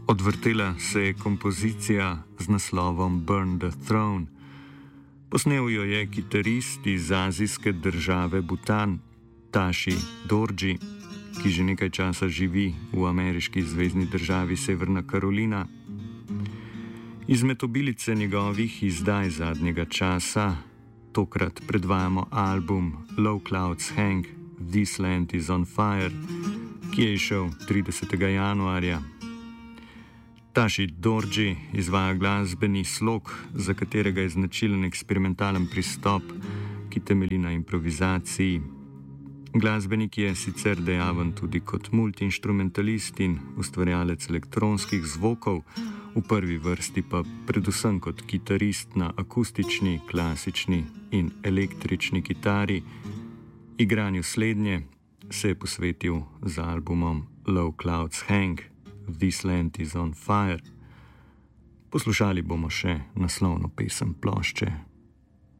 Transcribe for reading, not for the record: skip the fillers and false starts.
Odvrtela se je kompozicija z naslovom Burn the Throne. Posnel jo je kitarist iz azijske države Bhutan, Tashi Dorji, ki že nekaj časa živi v ameriški zvezni državi Severna Karolina. Izmed obilice njegovih izdaj zadnjega časa tokrat predvajamo album Low Clouds Hang, This Land is on Fire, ki je izšel 30. januarja. Tashi Dorji izvaja glasbeni slog, za katerega je značilen eksperimentalen pristop, ki temelji na improvizaciji. Glasbenik je sicer dejaven tudi kot multiinstrumentalist in ustvarjalec elektronskih zvokov, v prvi vrsti pa predvsem kot kitarist na akustični, klasični in električni kitari. Igranju slednje se je posvetil z albumom Low Clouds Hang, This Land is on Fire. Poslušali bomo še naslovno pesem plošče.